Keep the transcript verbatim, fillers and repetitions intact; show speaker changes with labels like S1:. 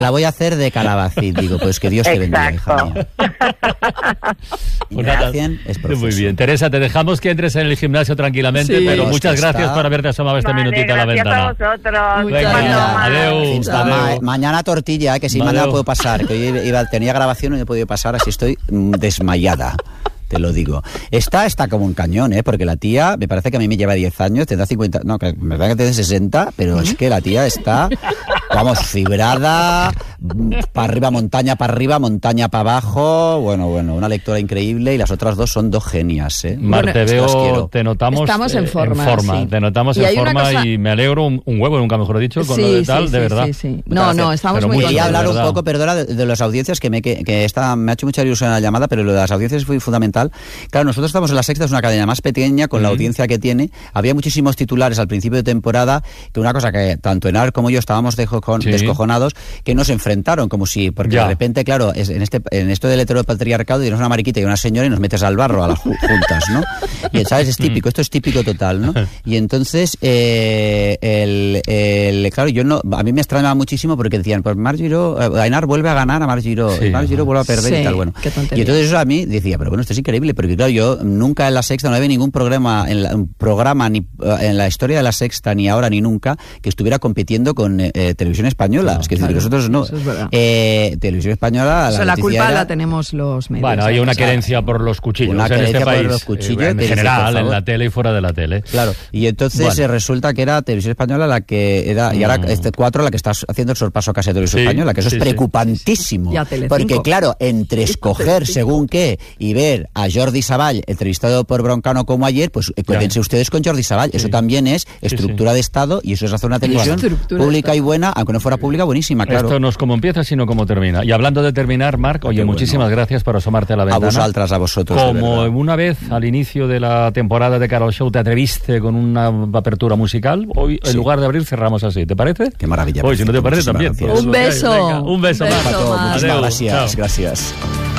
S1: La voy a hacer de Calabacín, digo, pues que Dios te bendiga, hija mía.
S2: Pues nada, muy bien. Teresa, te dejamos que entres en el gimnasio tranquilamente, sí, pero muchas gracias está. por haberte asomado este vale, minutito a la ventana.
S3: Gracias a vosotros.
S2: Venga, adeu.
S1: Ma mañana tortilla, que si adeu. mañana puedo pasar, que hoy iba, tenía grabación y no he podido pasar, así estoy mm, desmayada. Te lo digo. Esta está como un cañón, ¿eh? Porque la tía, me parece que a mí me lleva diez años, tendrá cincuenta, no, que me verdad que tiene sesenta, pero ¿Mm? es que la tía está, vamos, fibrada, para arriba, montaña para arriba, montaña para abajo, bueno, bueno, una lectora increíble y las otras dos son dos genias, ¿eh?
S2: Mar, bueno, te veo, te notamos
S4: Estamos en forma,
S2: en forma sí. te notamos en forma cosa... y me alegro un, un huevo, nunca mejor dicho, con
S4: sí,
S2: lo de tal,
S4: sí,
S2: de
S4: sí,
S2: verdad.
S4: Sí, sí. No, no, estamos muy
S1: Quería hablar un poco, perdona, de, de las audiencias, que, me, que, que esta, me ha hecho mucha ilusión en la llamada, pero lo de las audiencias fue fundamental. Claro, nosotros estamos en La Sexta, es una cadena más pequeña, con mm. la audiencia que tiene. Había muchísimos titulares al principio de temporada, que una cosa que tanto Enar como yo estábamos sí. descojonados, que nos enfrentaron, como si, porque ya. de repente, claro, es, en este en esto del heteropatriarcado tienes una mariquita y una señora y nos metes al barro a las juntas, ¿no? Y, ¿sabes? Es típico, esto es típico total, ¿no? Y entonces, eh, el, el, claro, yo no, a mí me extrañaba muchísimo porque decían, pues Mar Giró, eh, Enar vuelve a ganar a Mar Giró, sí, Mar Giró vuelve a perder sí, y tal, bueno. Y entonces eso a mí decía, pero bueno, esto es increíble, porque claro, yo nunca en La Sexta no había ningún programa en la, un programa ni en la historia de La Sexta, ni ahora ni nunca, que estuviera compitiendo con eh, Televisión Española. No, es que claro, nosotros no.
S4: Eso es verdad.
S1: Eh, Televisión Española.
S4: Eso, la, la culpa era, la tenemos los medios.
S2: Bueno, hay una querencia por los cuchillos
S1: una
S2: en este
S1: por
S2: país.
S1: Los cuchillos,
S2: eh, en general, en la tele y fuera de la tele.
S1: Claro. Y entonces bueno. eh, resulta que era Televisión Española la que era, y ahora mm. este cuatro la que está haciendo el sorpaso casi a Televisión sí, Española, que eso sí, es preocupantísimo. Sí, sí. Porque claro, entre escoger según qué y ver a Jordi Savall entrevistado por Broncano como ayer, pues quédense ustedes con Jordi Savall. Sí. Eso también es estructura sí, sí. de Estado y eso es hacer una televisión pública y buena, aunque no fuera pública, buenísima, claro.
S2: Esto no es como empieza, sino como termina. Y hablando de terminar, Marc, oye, bueno. muchísimas gracias por asomarte a la ventana.
S1: A vosotras, a vosotros.
S2: Como una vez al inicio de la temporada de Carol Show te atreviste con una apertura musical, hoy sí. en lugar de abrir cerramos así. ¿Te parece?
S1: Qué maravilla.
S2: Hoy, si no te parece, también.
S4: Un beso.
S2: Venga, un beso,
S4: un beso
S2: Marc.
S1: Muchísimas gracias. Chao. Gracias.